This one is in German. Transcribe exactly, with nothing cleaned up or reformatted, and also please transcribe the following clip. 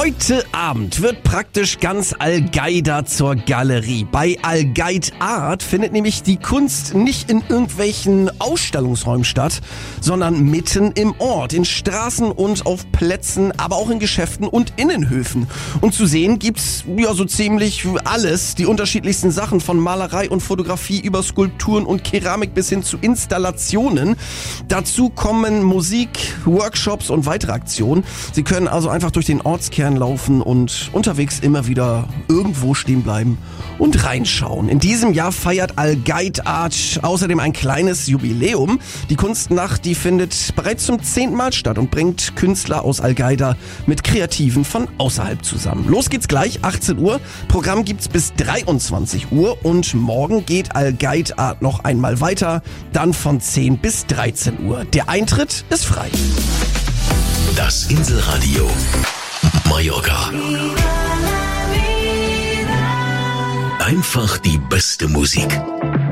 Heute Abend wird praktisch ganz Al-Gaida zur Galerie. Bei Al-Gaid Art findet nämlich die Kunst nicht in irgendwelchen Ausstellungsräumen statt, sondern mitten im Ort, in Straßen und auf Plätzen, aber auch in Geschäften und Innenhöfen. Und zu sehen gibt's ja so ziemlich alles, die unterschiedlichsten Sachen von Malerei und Fotografie über Skulpturen und Keramik bis hin zu Installationen. Dazu kommen Musik, Workshops und weitere Aktionen. Sie können also einfach durch den Ortskern laufen und unterwegs immer wieder irgendwo stehen bleiben und reinschauen. In diesem Jahr feiert Al-Gaid Art außerdem ein kleines Jubiläum. Die Kunstnacht, die findet bereits zum zehnten Mal statt und bringt Künstler aus Al-Gaida mit Kreativen von außerhalb zusammen. Los geht's gleich, achtzehn Uhr. Programm gibt's bis dreiundzwanzig Uhr und morgen geht Al-Gaid Art noch einmal weiter, dann von zehn bis dreizehn Uhr. Der Eintritt ist frei. Das Inselradio Mallorca. Einfach die beste Musik.